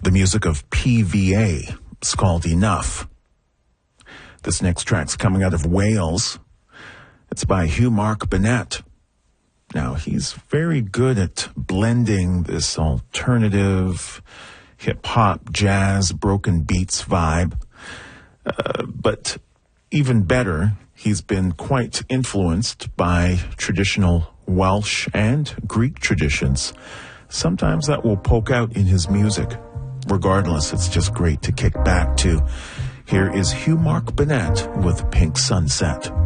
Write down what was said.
the music of PVA. It's called Enough. This next track's coming out of Wales. It's by Hugh Mark Bennett. Now, he's very good at blending this alternative, hip-hop, jazz, broken beats vibe. But even better, he's been quite influenced by traditional Welsh and Greek traditions. Sometimes that will poke out in his music. Regardless, it's just great to kick back to. Here is Hugh Mark Bennett with Pink Sunset.